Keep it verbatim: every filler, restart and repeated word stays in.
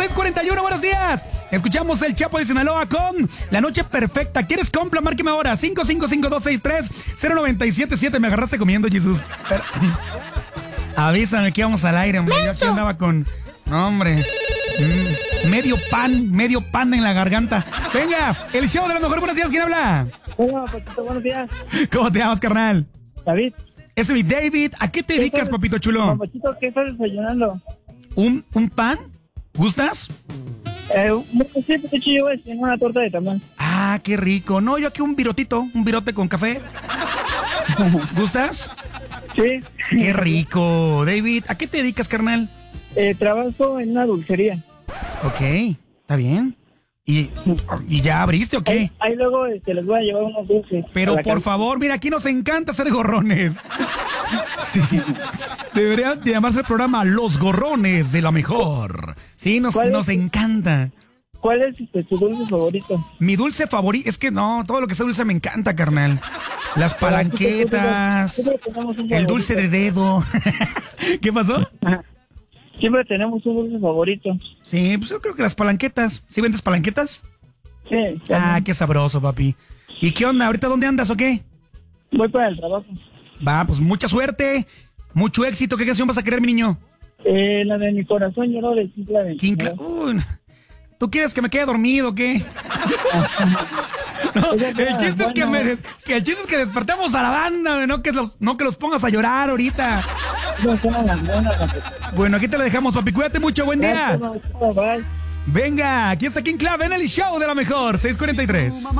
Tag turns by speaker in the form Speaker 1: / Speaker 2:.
Speaker 1: seis cuarenta y uno, buenos días. Escuchamos El Chapo de Sinaloa con La Noche Perfecta. ¿Quieres compra? Márqueme ahora, cinco cinco cinco, dos seis tres, cero nueve siete siete. Me agarraste comiendo, Jesús. Pero... avísame que íbamos al aire, hombre. Yo aquí andaba con... no, hombre. Mm, medio pan, medio pan en la garganta. Venga, el show de la mejor. Buenos días, ¿quién habla?
Speaker 2: Hola, Papito, buenos días.
Speaker 1: ¿Cómo te llamas, carnal?
Speaker 2: David.
Speaker 1: Ese es mi David. ¿A qué te dedicas, papito chulo?
Speaker 2: Papachito, ¿qué estás desayunando?
Speaker 1: ¿Un, un pan? ¿Gustas?
Speaker 2: Eh, sí, pues yo voy a hacer una torta de tamal.
Speaker 1: Ah, qué rico. No, yo aquí un virotito, un virote con café. ¿Gustas?
Speaker 2: Sí.
Speaker 1: Qué rico. David, ¿a qué te dedicas, carnal?
Speaker 2: Eh, trabajo en una dulcería.
Speaker 1: Ok, está bien. ¿Y, ¿y ya abriste o qué?
Speaker 2: Ahí, ahí luego este, les voy a llevar unos dulces.
Speaker 1: Pero por casa. favor, mira, aquí nos encanta hacer gorrones. Sí. Debería llamarse el programa Los Gorrones de la Mejor. Sí, nos, nos encanta.
Speaker 2: ¿Cuál es este, tu dulce favorito?
Speaker 1: Mi dulce favorito, es que no, todo lo que sea dulce me encanta, carnal. Las palanquetas, el dulce de dedo. ¿Qué pasó?
Speaker 2: Siempre tenemos un dulce favorito.
Speaker 1: Sí, pues yo creo que las palanquetas. ¿Sí vendes palanquetas?
Speaker 2: Sí.
Speaker 1: Ah, qué sabroso, papi. ¿Y qué onda? ¿Ahorita dónde andas o qué?
Speaker 2: Voy para el trabajo.
Speaker 1: Va, pues mucha suerte, mucho éxito. ¿Qué canción vas a querer, mi niño?
Speaker 2: Eh, la de Mi Corazón Lloró de King Clave.
Speaker 1: King Clave. Uy, ¿tú quieres que me quede dormido o qué? No, el chiste es que, me des, que el chiste es que despertemos a la banda, no que los, no que los pongas a llorar ahorita.
Speaker 2: No, son las buenas.
Speaker 1: Bueno, aquí te lo dejamos, papi. Cuídate mucho, buen día.
Speaker 2: Bye.
Speaker 1: Venga, aquí está King Clave en el show de la mejor, seis cuarenta y tres.